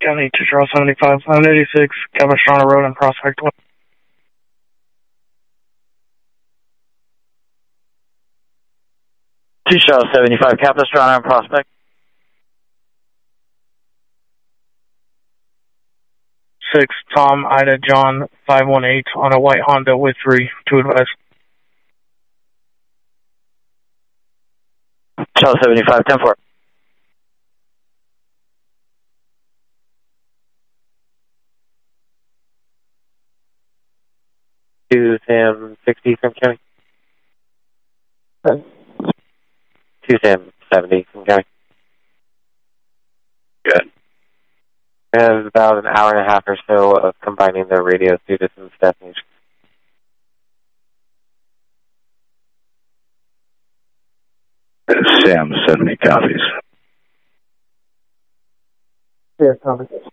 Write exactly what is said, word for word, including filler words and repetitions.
County to Charles seventy-five, five eighty-six, Capistrano Road and Prospect one. Two Charles seventy-five, Capistrano and Prospect. Six, Tom, Ida, John, five one eight on a white Honda with three, to advise. Charles seventy-five, ten four. Two Sam sixty from County. Two Sam seventy from County. Good. We have about an hour and a half or so of combining their radios due to some staffing issues. Sam seventy copies. Yeah, copies.